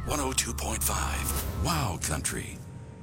102.5 Wow Country.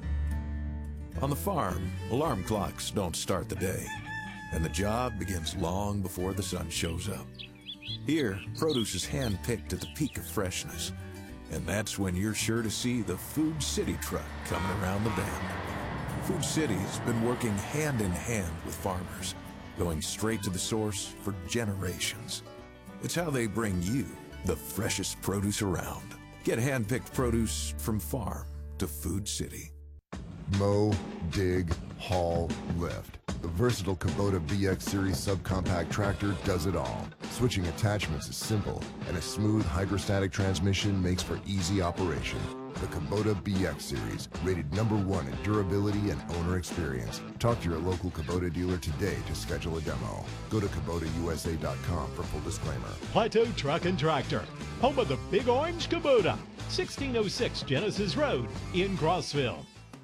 On the farm, alarm clocks don't start the day, and the job begins long before the sun shows up. Here, produce is hand-picked at the peak of freshness, and that's when you're sure to see the Food City truck coming around the bend. Food City's been working hand in hand with farmers, going straight to the source for generations. It's how they bring you the freshest produce around. Get hand-picked produce from farm to Food City. Mow, dig, haul, lift. The versatile Kubota BX Series subcompact tractor does it all. Switching attachments is simple, and a smooth hydrostatic transmission makes for easy operation. The Kubota BX Series, rated #1 in durability and owner experience. Talk to your local Kubota dealer today to schedule a demo. Go to KubotaUSA.com for full disclaimer. Plateau Truck and Tractor, home of the Big Orange Kubota, 1606 Genesis Road in Crossville.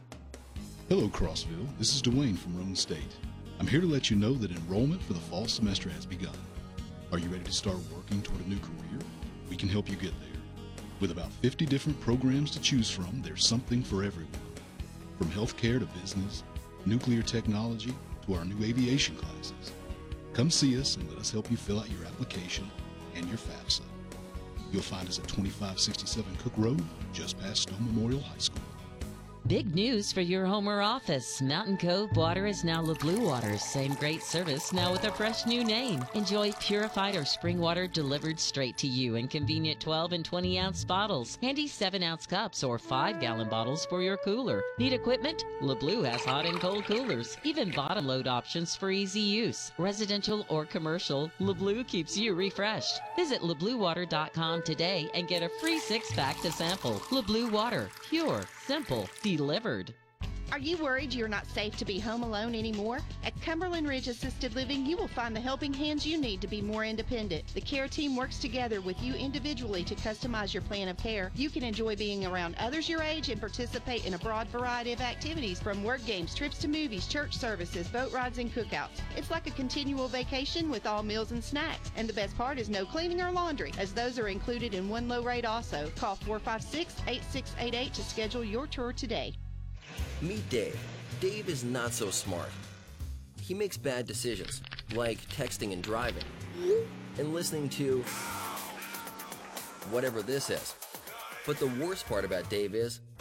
Hello, Crossville. This is Dwayne from Roan State. I'm here to let you know that enrollment for the fall semester has begun. Are you ready to start working toward a new career? We can help you get there. With about 50 different programs to choose from, there's something for everyone. From healthcare to business, nuclear technology to our new aviation classes. Come see us and let us help you fill out your application and your FAFSA. You'll find us at 2567 Cook Road, just past Stone Memorial High School. Big news for your home or office. Mountain Cove Water is now LeBlue Water. Same great service, now with a fresh new name. Enjoy purified or spring water delivered straight to you in convenient 12 and 20 ounce bottles. Handy 7-ounce cups or 5-gallon bottles for your cooler. Need equipment? LeBlue has hot and cold coolers. Even bottom load options for easy use. Residential or commercial, LeBlue keeps you refreshed. Visit LeBlueWater.com today and get a free 6-pack to sample. LeBlue Water. Pure. Simple. Delivered. Are you worried you're not safe to be home alone anymore? At Cumberland Ridge Assisted Living, you will find the helping hands you need to be more independent. The care team works together with you individually to customize your plan of care. You can enjoy being around others your age and participate in a broad variety of activities, from work games, trips to movies, church services, boat rides, and cookouts. It's like a continual vacation with all meals and snacks. And the best part is no cleaning or laundry, as those are included in one low rate also. Call 456-8688 to schedule your tour today. Meet Dave. Dave is not so smart. He makes bad decisions, like texting and driving, and listening to whatever this is. But the worst part about Dave is